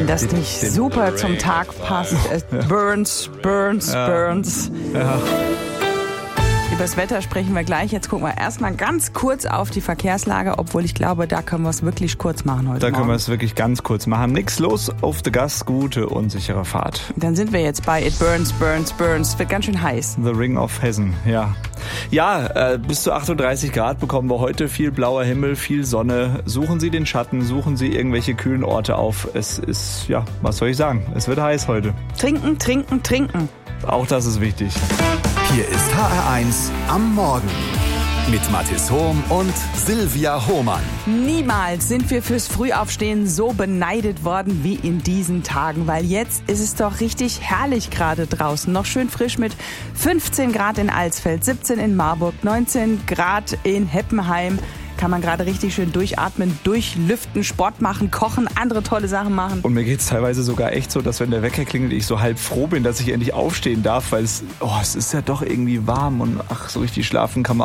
wenn das nicht super zum Tag passt. Es burns. Ja. Über das Wetter sprechen wir gleich. Jetzt gucken wir erstmal ganz kurz auf die Verkehrslage, obwohl ich glaube, da können wir es wirklich kurz machen heute Da Morgen. können wir es wirklich ganz kurz machen. Nix los, auf der Gas, gute und sichere Fahrt. Dann sind wir jetzt bei It Burns. Es wird ganz schön heiß. The Ring of Hessen, ja. Ja, bis zu 38 Grad bekommen wir heute. Viel blauer Himmel, viel Sonne. Suchen Sie den Schatten, suchen Sie irgendwelche kühlen Orte auf. Es ist, ja, was soll ich sagen? Es wird heiß heute. Trinken. Auch das ist wichtig. Hier ist HR1 am Morgen mit Mathis Hohm und Silvia Hohmann. Niemals sind wir fürs Frühaufstehen so beneidet worden wie in diesen Tagen, weil jetzt ist es doch richtig herrlich gerade draußen. Noch schön frisch mit 15 Grad in Alsfeld, 17 in Marburg, 19 Grad in Heppenheim. Kann man gerade richtig schön durchatmen, durchlüften, Sport machen, kochen, andere tolle Sachen machen. Und mir geht's teilweise sogar echt so, dass wenn der Wecker klingelt, ich so halb froh bin, dass ich endlich aufstehen darf, weil es ist ja doch irgendwie warm und so richtig schlafen kann man